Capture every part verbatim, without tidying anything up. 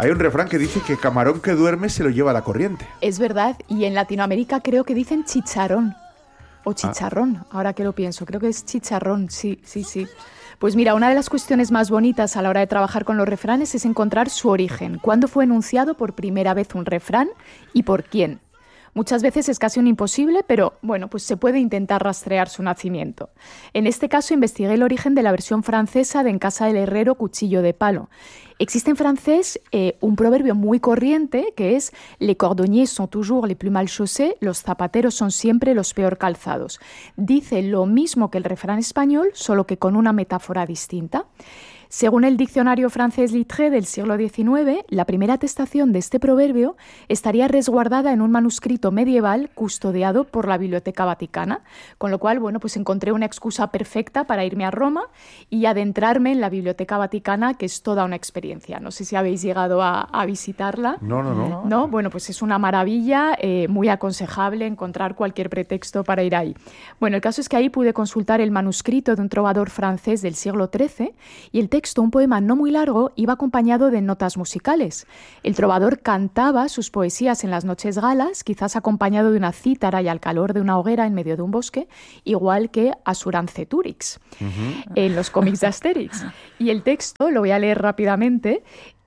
Hay un refrán que dice que camarón que duerme se lo lleva la corriente. Es verdad, y en Latinoamérica creo que dicen chicharrón o chicharrón, ah. ahora que lo pienso, creo que es chicharrón, sí, sí, sí. Pues mira, una de las cuestiones más bonitas a la hora de trabajar con los refranes es encontrar su origen. ¿Cuándo fue enunciado por primera vez un refrán y por quién? Muchas veces es casi un imposible, pero bueno, pues se puede intentar rastrear su nacimiento. En este caso investigué el origen de la versión francesa de En casa del herrero, cuchillo de palo. Existe en francés eh, un proverbio muy corriente que es «Les cordonniers sont toujours les plus mal chaussés», los zapateros son siempre los peor calzados. Dice lo mismo que el refrán español, solo que con una metáfora distinta. Según el diccionario francés Littré del siglo diecinueve, la primera atestación de este proverbio estaría resguardada en un manuscrito medieval custodiado por la Biblioteca Vaticana, con lo cual, bueno, pues encontré una excusa perfecta para irme a Roma y adentrarme en la Biblioteca Vaticana, que es toda una experiencia. No sé si habéis llegado a, a visitarla. No, no, no. No, bueno, pues es una maravilla, eh, muy aconsejable encontrar cualquier pretexto para ir ahí. Bueno, el caso es que ahí pude consultar el manuscrito de un trovador francés del siglo trece y el texto, un poema no muy largo, iba acompañado de notas musicales. El trovador cantaba sus poesías en las noches galas, quizás acompañado de una cítara y al calor de una hoguera en medio de un bosque, igual que Asuranceturix, uh-huh. en los cómics de Asterix. Y el texto, lo voy a leer rápidamente,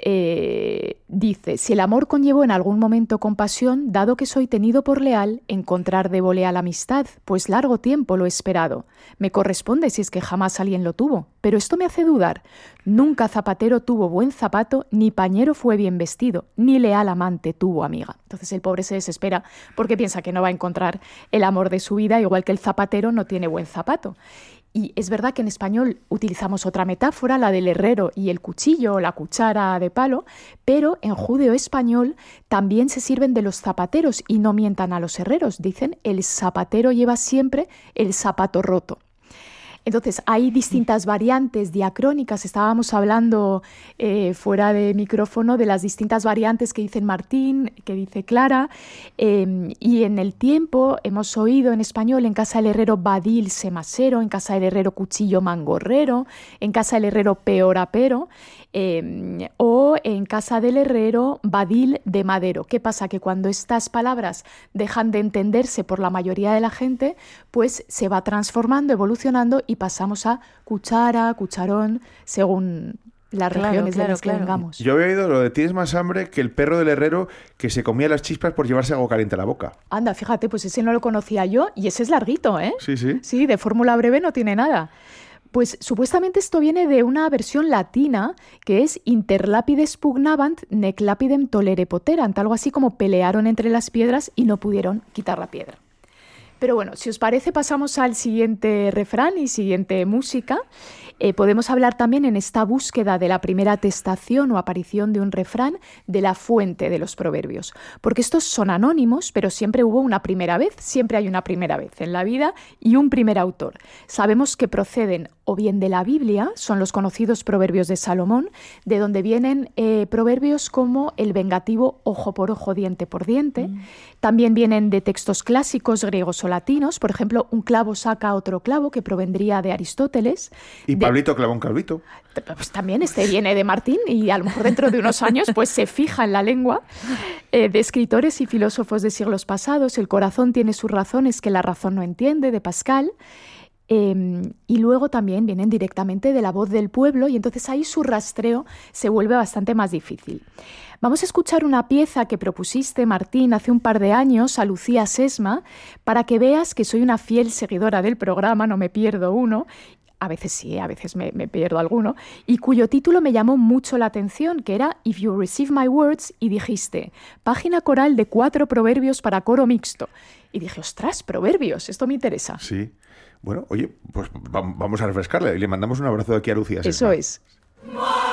Eh, dice: si el amor conllevó en algún momento compasión, dado que soy tenido por leal, encontrar debo leal amistad, pues largo tiempo lo he esperado. Me corresponde si es que jamás alguien lo tuvo, pero esto me hace dudar. Nunca zapatero tuvo buen zapato, ni pañero fue bien vestido, ni leal amante tuvo amiga. Entonces el pobre se desespera porque piensa que no va a encontrar el amor de su vida, igual que el zapatero no tiene buen zapato. Y es verdad que en español utilizamos otra metáfora, la del herrero y el cuchillo o la cuchara de palo, pero en judeo-español también se sirven de los zapateros y no mientan a los herreros. Dicen, el zapatero lleva siempre el zapato roto. Entonces, hay distintas variantes diacrónicas. Estábamos hablando eh, fuera de micrófono de las distintas variantes que dicen Martín, que dice Clara, eh, y en el tiempo hemos oído en español: en casa del herrero badil semasero, en casa del herrero cuchillo mangorrero, en casa del herrero peorapero, eh, o en casa del herrero badil de madero. ¿Qué pasa? Que cuando estas palabras dejan de entenderse por la mayoría de la gente, pues se va transformando, evolucionando y pasamos a cuchara, cucharón, según las claro, regiones claro, de las que claro. vengamos. Yo había oído lo de tienes más hambre que el perro del herrero que se comía las chispas por llevarse algo caliente a la boca. Anda, fíjate, pues ese no lo conocía yo y ese es larguito, ¿eh? Sí, sí. Sí, de fórmula breve no tiene nada. Pues supuestamente esto viene de una versión latina que es interlapides pugnabant nec lapidem tolere poterant, algo así como pelearon entre las piedras y no pudieron quitar la piedra. Pero bueno, si os parece, pasamos al siguiente refrán y siguiente música. Eh, podemos hablar también, en esta búsqueda de la primera atestación o aparición de un refrán, de la fuente de los proverbios. Porque estos son anónimos, pero siempre hubo una primera vez, siempre hay una primera vez en la vida y un primer autor. Sabemos que proceden o bien de la Biblia, son los conocidos proverbios de Salomón, de donde vienen eh, proverbios como el vengativo ojo por ojo, diente por diente. Mm. También vienen de textos clásicos griegos o latinos, por ejemplo, un clavo saca otro clavo, que provendría de Aristóteles. Y de... Pablito clavó un calvito. Pues también este viene de Martín y a lo mejor dentro de unos años pues se fija en la lengua. Eh, de escritores y filósofos de siglos pasados, el corazón tiene sus razones que la razón no entiende, de Pascal. Eh, y luego también vienen directamente de la voz del pueblo y entonces ahí su rastreo se vuelve bastante más difícil. Vamos a escuchar una pieza que propusiste, Martín, hace un par de años a Lucía Sesma, para que veas que soy una fiel seguidora del programa, no me pierdo uno. A veces sí, a veces me, me pierdo alguno, y cuyo título me llamó mucho la atención, que era If You Receive My Words, y dijiste, página coral de cuatro proverbios para coro mixto. Y dije, ostras, proverbios, esto me interesa. Sí. Bueno, oye, pues vamos a refrescarle y le mandamos un abrazo de aquí a Lucía Sesma. Eso es.